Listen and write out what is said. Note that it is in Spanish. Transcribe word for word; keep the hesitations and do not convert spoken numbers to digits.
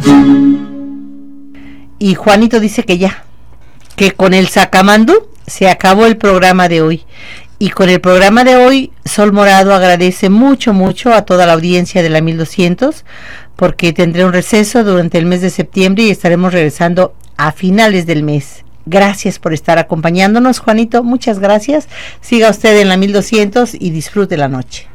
Y Juanito dice que ya, que con el sacamandú se acabó el programa de hoy. Y con el programa de hoy, Sol Morado agradece mucho, mucho a toda la audiencia de la mil doscientos, porque tendré un receso durante el mes de septiembre y estaremos regresando a finales del mes. Gracias por estar acompañándonos, Juanito, muchas gracias. Siga usted en la mil doscientos y disfrute la noche.